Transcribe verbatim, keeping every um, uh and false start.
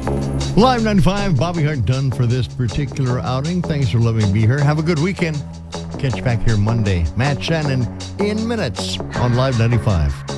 Live ninety-five, Bobby Hart done for this particular outing. Thanks for letting me be here. Have a good weekend. Catch you back here Monday. Matt Shannon in minutes on Live ninety-five.